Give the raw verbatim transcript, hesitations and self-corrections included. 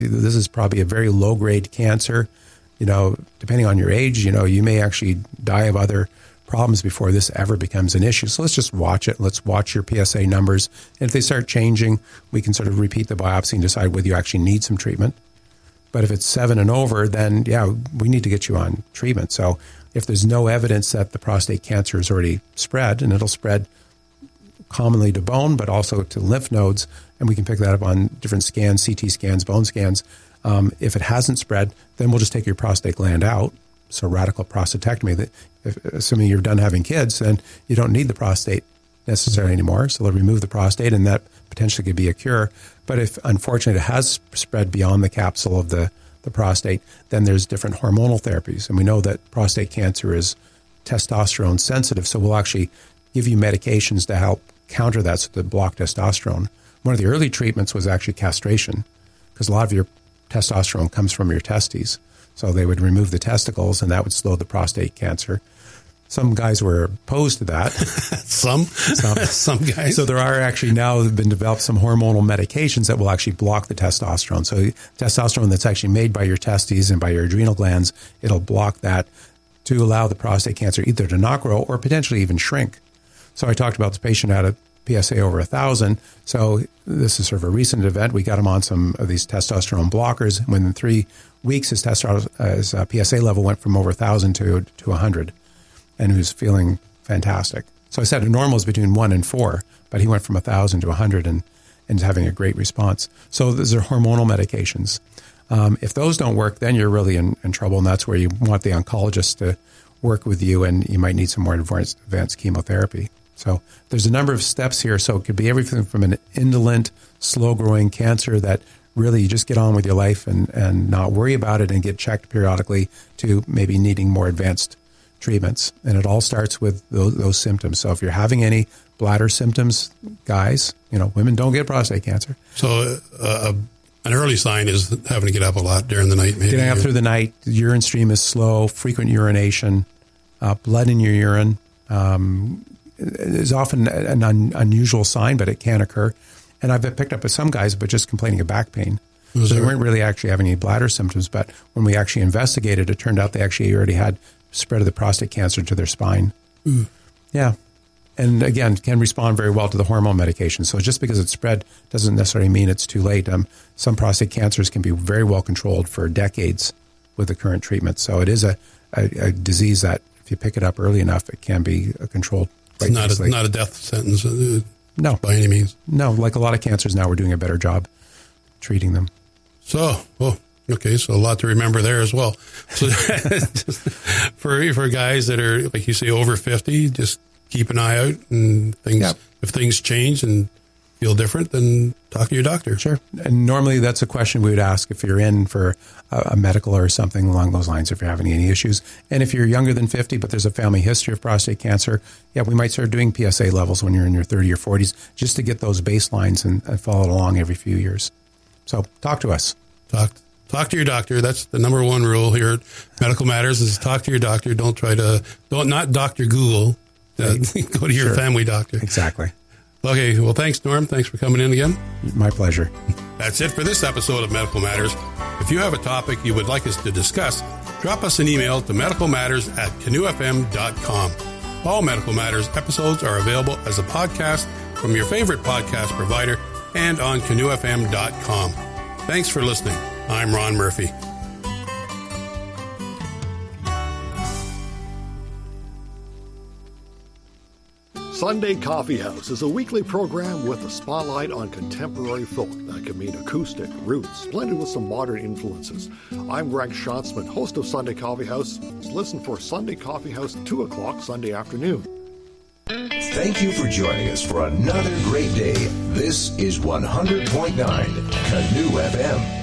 This is probably a very low-grade cancer. You know, depending on your age, you know, you may actually die of other problems before this ever becomes an issue. So let's just watch it. Let's watch your P S A numbers. And if they start changing, we can sort of repeat the biopsy and decide whether you actually need some treatment. But if it's seven and over, then, yeah, we need to get you on treatment. So if there's no evidence that the prostate cancer is already spread, and it'll spread commonly to bone, but also to lymph nodes, and we can pick that up on different scans, C T scans, bone scans. Um, if it hasn't spread, then we'll just take your prostate gland out. So radical prostatectomy, that if, assuming you're done having kids, then you don't need the prostate necessarily anymore. So they'll remove the prostate, and that potentially could be a cure. But if, unfortunately, it has spread beyond the capsule of the, the prostate, then there's different hormonal therapies. And we know that prostate cancer is testosterone sensitive, so we'll actually give you medications to help counter that, so to block testosterone. One of the early treatments was actually castration, because a lot of your testosterone comes from your testes. So they would remove the testicles, and that would slow the prostate cancer. Some guys were opposed to that. some? Some. Some guys. So there are actually now have been developed some hormonal medications that will actually block the testosterone. So testosterone that's actually made by your testes and by your adrenal glands, it'll block that to allow the prostate cancer either to not grow or potentially even shrink. So I talked about this patient had a P S A over one thousand. So this is sort of a recent event. We got him on some of these testosterone blockers. Within three weeks, his, testosterone, his uh, P S A level went from over one thousand to, to one hundred, and he was feeling fantastic. So I said normal is between one and four, but he went from one thousand to one hundred and, and having a great response. So these are hormonal medications. Um, if those don't work, then you're really in, in trouble, and that's where you want the oncologist to work with you, and you might need some more advanced, advanced chemotherapy. So there's a number of steps here. So it could be everything from an indolent, slow-growing cancer that really you just get on with your life and, and not worry about it and get checked periodically, to maybe needing more advanced treatments. And it all starts with those, those symptoms. So if you're having any bladder symptoms, guys, you know, women don't get prostate cancer. So uh, an early sign is having to get up a lot during the night. Maybe. Getting up through the night, the urine stream is slow, frequent urination, uh, blood in your urine, um, is often an un, unusual sign, but it can occur. And I've picked up with some guys, but just complaining of back pain. So they weren't really actually having any bladder symptoms, but when we actually investigated, it turned out they actually already had spread of the prostate cancer to their spine. Mm. Yeah. And again, can respond very well to the hormone medication. So just because it's spread doesn't necessarily mean it's too late. Um, some prostate cancers can be very well controlled for decades with the current treatment. So it is a, a, a disease that if you pick it up early enough, it can be controlled. It's not a, not a death sentence. Uh, no. By any means. No, like a lot of cancers now, we're doing a better job treating them. So, well, okay, so a lot to remember there as well. So for for guys that are, like you say, over fifty, just keep an eye out, and things. Yep. If things change and feel different, then talk to your doctor. Sure. And normally that's a question we would ask if you're in for a, a medical or something along those lines, if you're having any issues. And if you're younger than fifty, but there's a family history of prostate cancer, yeah, we might start doing P S A levels when you're in your thirties or forties, just to get those baselines and, and follow it along every few years. So talk to us. Talk talk to your doctor. That's the number one rule here at Medical Matters, is talk to your doctor. Don't try to, don't not Doctor Google. Uh, go to your sure. family doctor. Exactly. Okay, well, thanks, Norm. Thanks for coming in again. My pleasure. That's it for this episode of Medical Matters. If you have a topic you would like us to discuss, drop us an email to medicalmatters at canoe f m dot com. All Medical Matters episodes are available as a podcast from your favorite podcast provider and on canoe f m dot com. Thanks for listening. I'm Ron Murphy. Sunday Coffee House is a weekly program with a spotlight on contemporary folk that can mean acoustic, roots, blended with some modern influences. I'm Greg Schatzman, host of Sunday Coffee House. Listen for Sunday Coffee House at two o'clock Sunday afternoon. Thank you for joining us for another great day. This is one hundred point nine Canoe F M.